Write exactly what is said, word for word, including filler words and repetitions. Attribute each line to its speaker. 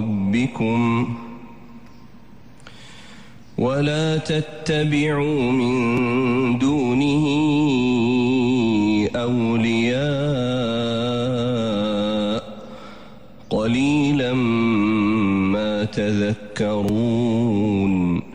Speaker 1: ربكم ولا تتبعوا من دونه أولياء قليلا ما تذكرون